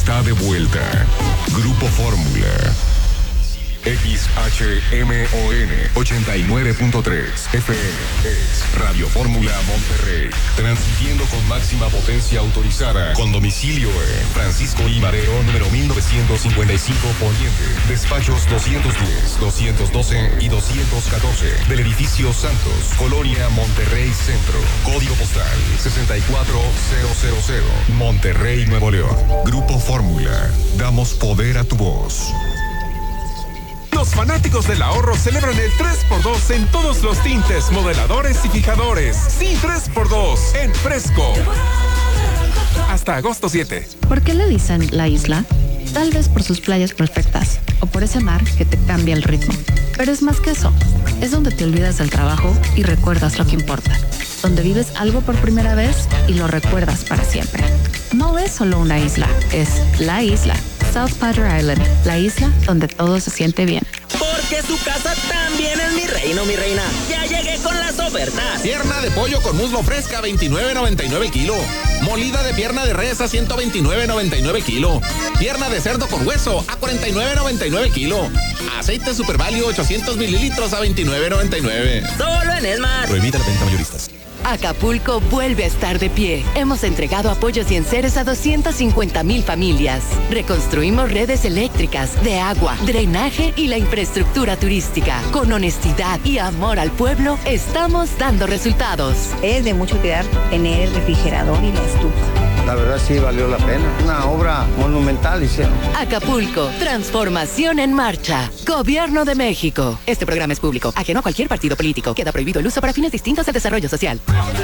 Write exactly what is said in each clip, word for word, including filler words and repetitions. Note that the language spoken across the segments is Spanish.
está de vuelta. Grupo Fórmula. X H M O N ochenta y nueve punto tres F M es Radio Fórmula Monterrey, transmitiendo con máxima potencia autorizada, con domicilio en Francisco I. Madero, número mil novecientos cincuenta y cinco Poniente, despachos doscientos diez, doscientos doce y doscientos catorce, del edificio Santos, Colonia Monterrey Centro, código postal sesenta y cuatro mil, Monterrey, Nuevo León. Grupo Fórmula, damos poder a tu voz. Los fanáticos del ahorro celebran el tres por dos en todos los tintes, modeladores y fijadores. Sí, tres por dos en Fresco. Hasta agosto siete. ¿Por qué le dicen la isla? Tal vez por sus playas perfectas o por ese mar que te cambia el ritmo. Pero es más que eso. Es donde te olvidas del trabajo y recuerdas lo que importa. Donde vives algo por primera vez y lo recuerdas para siempre. No es solo una isla, es la isla. South Padre Island, la isla donde todo se siente bien. Porque su casa también es mi reino, mi reina. Ya llegué con las ofertas. Pierna de pollo con muslo fresca, veintinueve noventa y nueve kilo. Molida de pierna de res a ciento veintinueve noventa y nueve kilo. Pierna de cerdo con hueso a cuarenta y nueve noventa y nueve kilo. Aceite Super Value ochocientos mililitros a veintinueve noventa y nueve. Solo en Esmar. Prohibida la venta mayoristas. Acapulco vuelve a estar de pie. Hemos entregado apoyos y enseres a doscientas cincuenta mil familias. Reconstruimos redes eléctricas, de agua, drenaje y la infraestructura turística. Con honestidad y amor al pueblo, estamos dando resultados. Es de mucho cuidar tener el refrigerador y la estufa. La verdad sí valió la pena. Una obra monumental hicieron. Acapulco, transformación en marcha. Gobierno de México. Este programa es público, ajeno a cualquier partido político. Queda prohibido el uso para fines distintos del desarrollo social.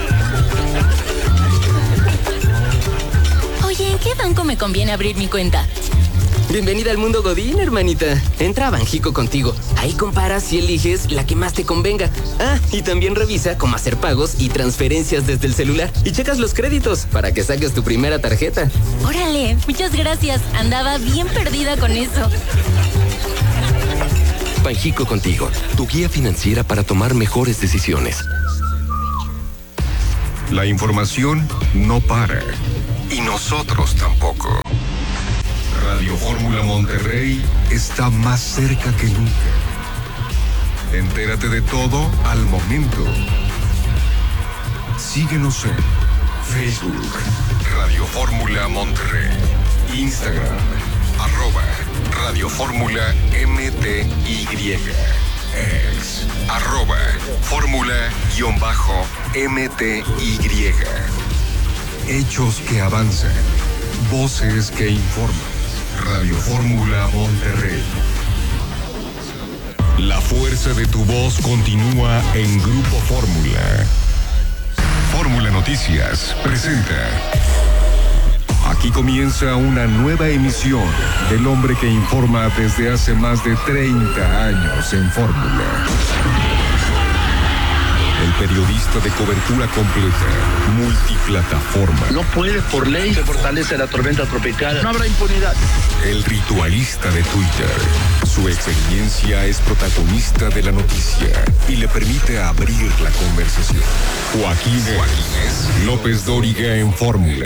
Oye, ¿en qué banco me conviene abrir mi cuenta? Bienvenida al mundo Godín, hermanita. Entra a Banjico Contigo. Ahí comparas y eliges la que más te convenga. Ah, y también revisa cómo hacer pagos y transferencias desde el celular. Y checas los créditos para que saques tu primera tarjeta. Órale, muchas gracias. Andaba bien perdida con eso. Banjico Contigo, tu guía financiera para tomar mejores decisiones. La información no para. Y nosotros tampoco. Radio Fórmula Monterrey está más cerca que nunca. Entérate de todo al momento. Síguenos en Facebook, Radio Fórmula Monterrey, Instagram, arroba Radio Fórmula M T Y, ex, arroba Fórmula-M T Y. Hechos que avanzan, voces que informan. Radio Fórmula Monterrey. La fuerza de tu voz continúa en Grupo Fórmula. Fórmula Noticias presenta. Aquí comienza una nueva emisión del hombre que informa desde hace más de treinta años en Fórmula. El periodista de cobertura completa, multiplataforma. No puede, por ley, se fortalece la tormenta tropical. No habrá impunidad. El ritualista de Twitter. Su experiencia es protagonista de la noticia y le permite abrir la conversación. Joaquín, Joaquín López Dóriga en Fórmula.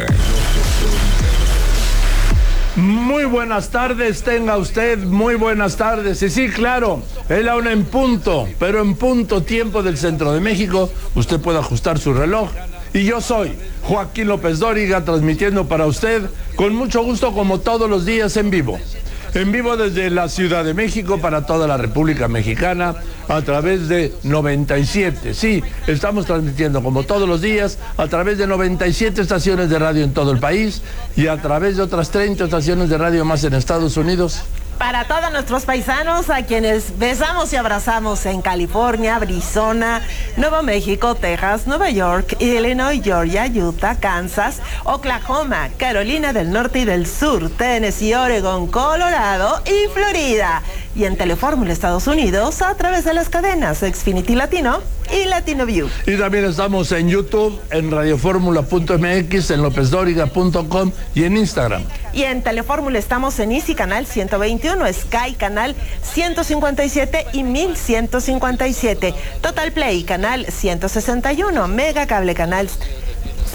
Muy buenas tardes, tenga usted muy buenas tardes. Y sí, claro, es la una en punto, pero en punto tiempo del centro de México. Usted puede ajustar su reloj. Y yo soy Joaquín López Dóriga, transmitiendo para usted con mucho gusto como todos los días en vivo. En vivo desde la Ciudad de México para toda la República Mexicana a través de noventa y siete. Sí, estamos transmitiendo como todos los días a través de noventa y siete estaciones de radio en todo el país y a través de otras treinta estaciones de radio más en Estados Unidos. Para todos nuestros paisanos, a quienes besamos y abrazamos en California, Arizona, Nuevo México, Texas, Nueva York, Illinois, Georgia, Utah, Kansas, Oklahoma, Carolina del Norte y del Sur, Tennessee, Oregon, Colorado y Florida. Y en Telefórmula Estados Unidos a través de las cadenas Xfinity Latino y Latino View. Y también estamos en YouTube, en radioformula punto m x, en lopez dóriga punto com y en Instagram. Y en Telefórmula estamos en Easy Canal ciento veintiuno, Sky Canal ciento cincuenta y siete y mil ciento cincuenta y siete, Total Play Canal ciento sesenta y uno, Mega Cable Canal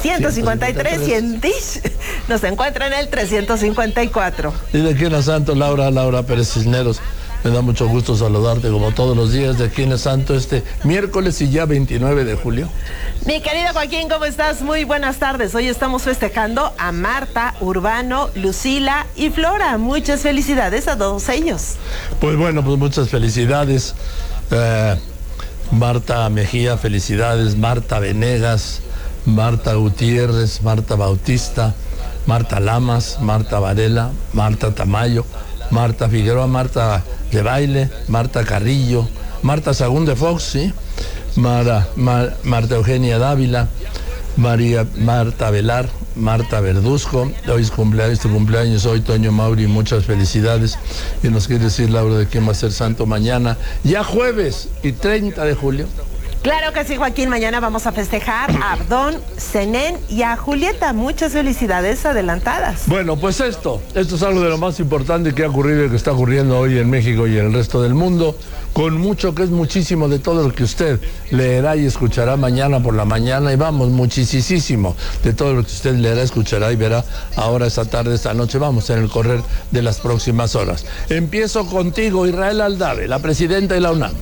ciento cincuenta y tres y en Dish nos encuentra en el trescientos cincuenta y cuatro. Y de aquí en el Santo, Laura, Laura Pérez Cisneros. Me da mucho gusto saludarte como todos los días de aquí en el Santo, este miércoles y ya veintinueve de julio. Mi querido Joaquín, ¿cómo estás? Muy buenas tardes. Hoy estamos festejando a Marta, Urbano, Lucila y Flora. Muchas felicidades a todos ellos. Pues bueno, pues muchas felicidades. Eh, Marta Mejía, felicidades. Marta Venegas, Marta Gutiérrez, Marta Bautista, Marta Lamas, Marta Varela, Marta Tamayo, Marta Figueroa, Marta de Baile, Marta Carrillo, Marta Sagún de Fox, ¿sí? Mara, Mar, Marta Eugenia Dávila, María Marta Velar, Marta Verduzco. Hoy es cumpleaños, tu cumpleaños hoy, Toño Mauri, muchas felicidades. Y nos quiere decir, Laura, de quién va a ser santo mañana, ya jueves y treinta de julio. Claro que sí, Joaquín. Mañana vamos a festejar a Abdón, Zenén y a Julieta. Muchas felicidades adelantadas. Bueno, pues esto, esto es algo de lo más importante que ha ocurrido y que está ocurriendo hoy en México y en el resto del mundo, con mucho que es muchísimo de todo lo que usted leerá y escuchará mañana por la mañana, y vamos, muchísimo de todo lo que usted leerá, escuchará y verá ahora, esta tarde, esta noche, vamos, en el correr de las próximas horas. Empiezo contigo, Israel Aldave, la presidenta de la UNAM.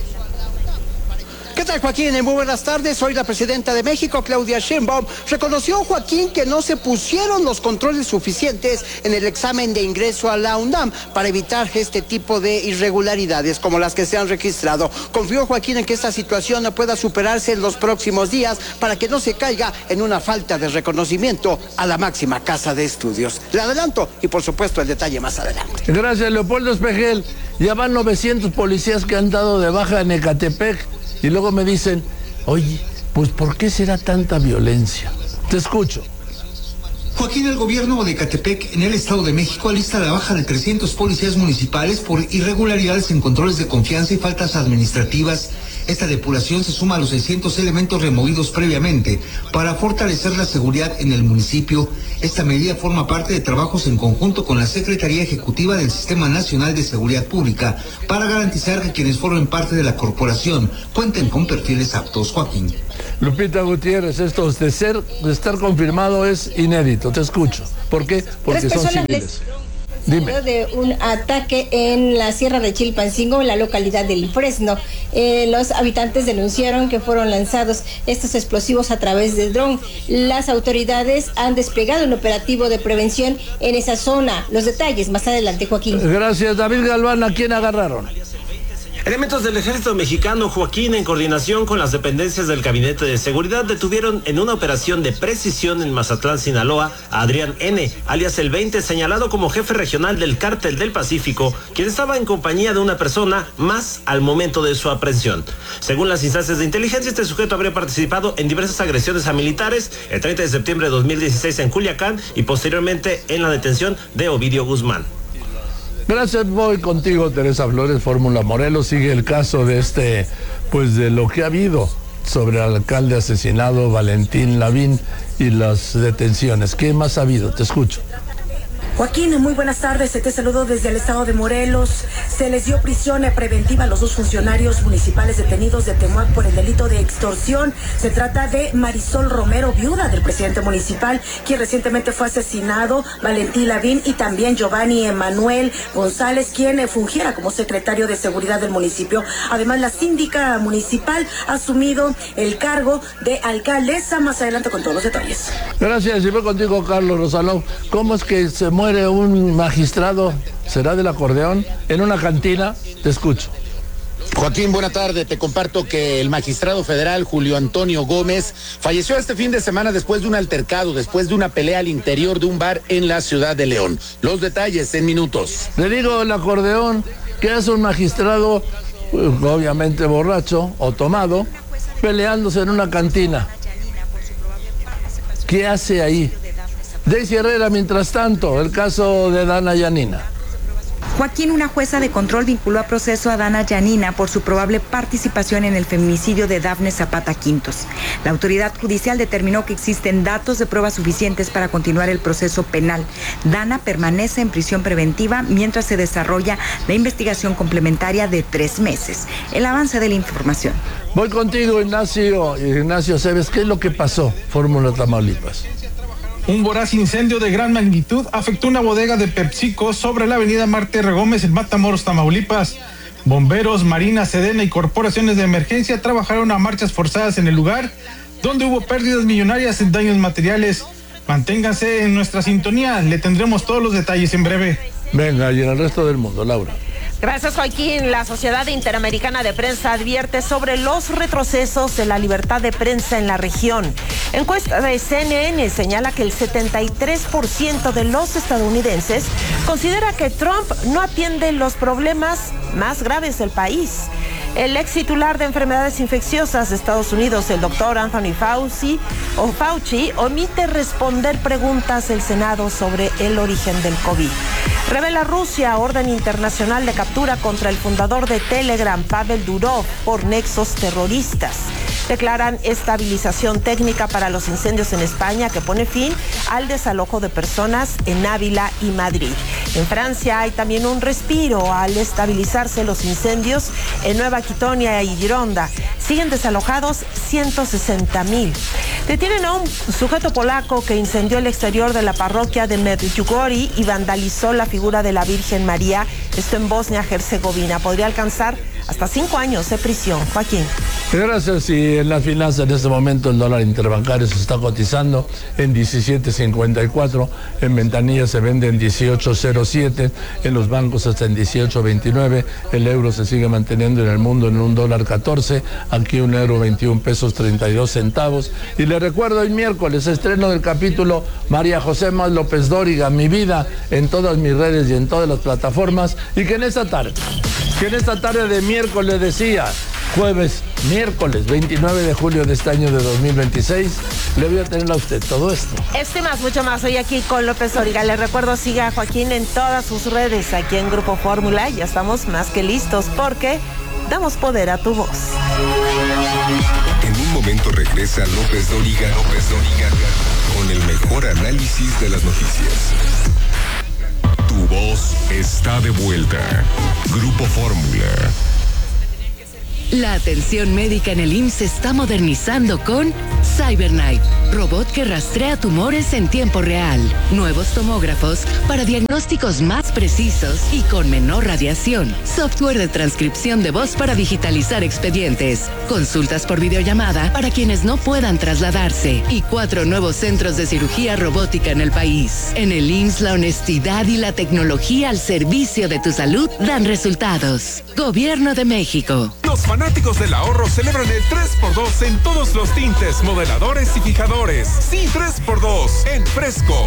¿Qué tal, Joaquín? Muy buenas tardes. Hoy la presidenta de México, Claudia Sheinbaum, reconoció, Joaquín, que no se pusieron los controles suficientes en el examen de ingreso a la UNAM para evitar este tipo de irregularidades como las que se han registrado. Confió, Joaquín, en que esta situación pueda superarse en los próximos días para que no se caiga en una falta de reconocimiento a la máxima casa de estudios. Le adelanto y, por supuesto, el detalle más adelante. Gracias, Leopoldo Espejel. Ya van novecientos policías que han dado de baja en Ecatepec. Y luego me dicen, oye, pues ¿por qué será tanta violencia? Te escucho. Joaquín, el gobierno de Ecatepec, en el Estado de México, alista la baja de trescientos policías municipales por irregularidades en controles de confianza y faltas administrativas. Esta depuración se suma a los seiscientos elementos removidos previamente para fortalecer la seguridad en el municipio. Esta medida forma parte de trabajos en conjunto con la Secretaría Ejecutiva del Sistema Nacional de Seguridad Pública para garantizar que quienes formen parte de la corporación cuenten con perfiles aptos. Joaquín. Lupita Gutiérrez, esto de ser, de estar confirmado es inédito. Te escucho. ¿Por qué? Porque son civiles. Dime. De un ataque en la Sierra de Chilpancingo, en la localidad del Fresno. Eh, los habitantes denunciaron que fueron lanzados estos explosivos a través de dron. Las autoridades han desplegado un operativo de prevención en esa zona. Los detalles más adelante, Joaquín. Gracias, David Galván. ¿A quién agarraron? Elementos del ejército mexicano, Joaquín, en coordinación con las dependencias del Gabinete de Seguridad, detuvieron en una operación de precisión en Mazatlán, Sinaloa, a Adrián N., alias el veinte, señalado como jefe regional del Cártel del Pacífico, quien estaba en compañía de una persona más al momento de su aprehensión. Según las instancias de inteligencia, este sujeto habría participado en diversas agresiones a militares el treinta de septiembre de dos mil dieciséis en Culiacán y posteriormente en la detención de Ovidio Guzmán. Gracias, voy contigo, Teresa Flores, Fórmula Morelos. Sigue el caso de este, pues de lo que ha habido sobre el alcalde asesinado Valentín Lavín y las detenciones. ¿Qué más ha habido? Te escucho. Joaquín, muy buenas tardes, te saludo desde el estado de Morelos. Se les dio prisión preventiva a los dos funcionarios municipales detenidos de Temuac por el delito de extorsión. Se trata de Marisol Romero, viuda del presidente municipal, quien recientemente fue asesinado, Valentín Lavín, y también Giovanni Emanuel González, quien fungiera como secretario de seguridad del municipio. Además, la síndica municipal ha asumido el cargo de alcaldesa. Más adelante con todos los detalles. Gracias, y voy contigo, Carlos Rosalón. ¿Cómo es que se muere Muere un magistrado, será del acordeón, en una cantina? Te escucho. Joaquín, buena tarde. Te comparto que el magistrado federal Julio Antonio Gómez falleció este fin de semana después de un altercado, después de una pelea al interior de un bar en la ciudad de León. Los detalles en minutos. Le digo, el acordeón, ¿qué hace un magistrado, pues, obviamente borracho o tomado, peleándose en una cantina? ¿Qué hace ahí? Daisy Herrera, mientras tanto, el caso de Dana Yanina. Joaquín, una jueza de control vinculó a proceso a Dana Yanina por su probable participación en el feminicidio de Dafne Zapata Quintos. La autoridad judicial determinó que existen datos de pruebas suficientes para continuar el proceso penal. Dana permanece en prisión preventiva mientras se desarrolla la investigación complementaria de tres meses. El avance de la información. Voy contigo, Ignacio. Ignacio Cebes, ¿qué es lo que pasó? Fórmula Tamaulipas. Un voraz incendio de gran magnitud afectó una bodega de PepsiCo sobre la avenida Marte R. Gómez en Matamoros, Tamaulipas. Bomberos, Marina, Sedena y corporaciones de emergencia trabajaron a marchas forzadas en el lugar, donde hubo pérdidas millonarias en daños materiales. Manténganse en nuestra sintonía, le tendremos todos los detalles en breve. Venga, y en el resto del mundo, Laura. Gracias, Joaquín. La Sociedad Interamericana de Prensa advierte sobre los retrocesos de la libertad de prensa en la región. Encuesta de C N N señala que el setenta y tres por ciento de los estadounidenses considera que Trump no atiende los problemas más graves del país. El ex titular de enfermedades infecciosas de Estados Unidos, el doctor Anthony Fauci, o Fauci, omite responder preguntas del Senado sobre el origen del COVID. Revela Rusia orden internacional de captura contra el fundador de Telegram, Pavel Durov, por nexos terroristas. Declaran estabilización técnica para los incendios en España que pone fin al desalojo de personas en Ávila y Madrid. En Francia hay también un respiro al estabilizarse los incendios en Nueva Quitonia y Gironda. Siguen desalojados ciento sesenta mil. Detienen a un sujeto polaco que incendió el exterior de la parroquia de Medjugorje y vandalizó la figura de la Virgen María. Esto en Bosnia-Herzegovina. Podría alcanzar hasta cinco años de prisión. Joaquín. Gracias. Y en las finanzas en este momento el dólar interbancario se está cotizando en diecisiete cincuenta y cuatro, en ventanilla se vende en dieciocho cero siete, en los bancos hasta en dieciocho veintinueve, el euro se sigue manteniendo en el mundo en un dólar catorce, aquí un euro veintiún pesos treinta y dos centavos. Y le recuerdo, el miércoles estreno del capítulo María José Más López Dóriga, Mi Vida, en todas mis redes y en todas las plataformas, y que en esta tarde, que en esta tarde de miércoles decía, jueves, miércoles veintinueve de julio de este año de dos mil veintiséis, le voy a tener a usted todo esto. Este más, mucho más, hoy aquí con López Dóriga. Le recuerdo, siga a Joaquín en todas sus redes, aquí en Grupo Fórmula. Ya estamos más que listos porque damos poder a tu voz. En un momento regresa López Dóriga, López Dóriga, con el mejor análisis de las noticias. Tu voz está de vuelta. Grupo Fórmula. La atención médica en el I M S S se está modernizando con CyberKnife, robot que rastrea tumores en tiempo real. Nuevos tomógrafos para diagnósticos más precisos y con menor radiación. Software de transcripción de voz para digitalizar expedientes. Consultas por videollamada para quienes no puedan trasladarse. Y cuatro nuevos centros de cirugía robótica en el país. En el I M S S la honestidad y la tecnología al servicio de tu salud dan resultados. Gobierno de México. Los fanáticos del ahorro celebran el tres por dos en todos los tintes, modeladores y fijadores. Sí, tres por dos en Fresco.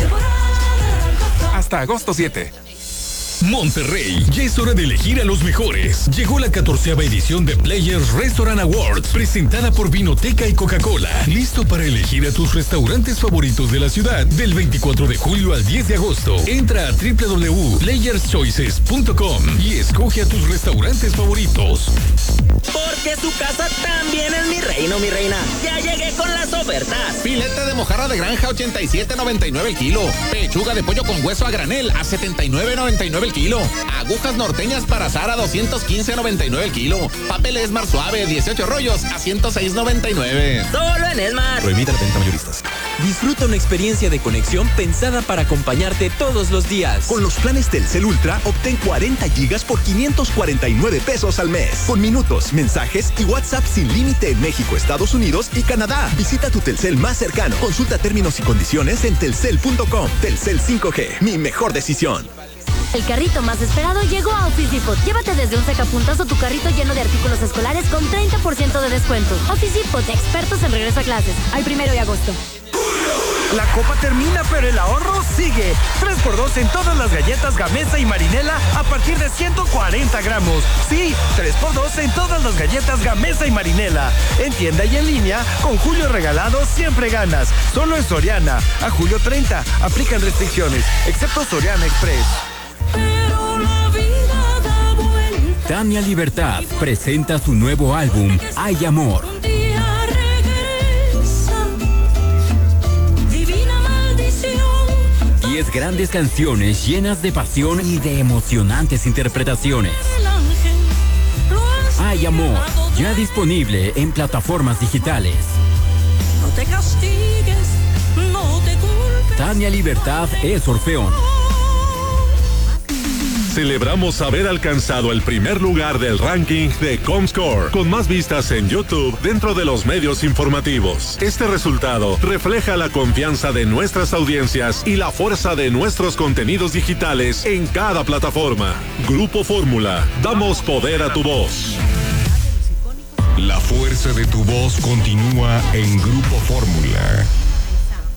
Hasta agosto siete. Monterrey, ya es hora de elegir a los mejores. Llegó la catorceava edición de Players Restaurant Awards, presentada por Vinoteca y Coca-Cola. Listo para elegir a tus restaurantes favoritos de la ciudad del veinticuatro de julio al diez de agosto. Entra a doble u doble u doble u punto players choices punto com y escoge a tus restaurantes favoritos. Porque su casa también es mi reino, mi reina. Ya llegué con las ofertas. Filete de mojarra de granja ochenta y siete noventa y nueve el kilo. Pechuga de pollo con hueso a granel a setenta y nueve noventa y nueve el kilo. Agujas norteñas para asar a doscientos quince noventa y nueve el kilo. Papel Esmar suave dieciocho rollos a ciento seis noventa y nueve. Solo en Esmar. Prohibida la venta mayoristas. Disfruta una experiencia de conexión pensada para acompañarte todos los días. Con los planes Telcel Ultra, obtén cuarenta gigas por quinientos cuarenta y nueve pesos al mes. Con minutos, mensajes y WhatsApp sin límite en México, Estados Unidos y Canadá. Visita tu Telcel más cercano. Consulta términos y condiciones en telcel punto com. Telcel cinco G, mi mejor decisión. El carrito más esperado llegó a Office Depot. Llévate desde un sacapuntas o tu carrito lleno de artículos escolares con treinta por ciento de descuento. Office Depot, expertos en regreso a clases. Al primero de agosto. La copa termina, pero el ahorro sigue. tres por dos en todas las galletas Gamesa y Marinela a partir de ciento cuarenta gramos. Sí, tres por dos en todas las galletas Gamesa y Marinela. En tienda y en línea, con Julio Regalado siempre ganas. Solo en Soriana. A julio treinta. Aplican restricciones, excepto Soriana Express. Pero la vida Tania Libertad presenta su nuevo álbum, Hay Amor. Diez grandes canciones llenas de pasión y de emocionantes interpretaciones. Hay Amor, ya disponible en plataformas digitales. No te castigues, no te culpes. Tania Libertad es Orfeón. Celebramos haber alcanzado el primer lugar del ranking de Comscore, con más vistas en YouTube dentro de los medios informativos. Este resultado refleja la confianza de nuestras audiencias y la fuerza de nuestros contenidos digitales en cada plataforma. Grupo Fórmula, damos poder a tu voz. La fuerza de tu voz continúa en Grupo Fórmula.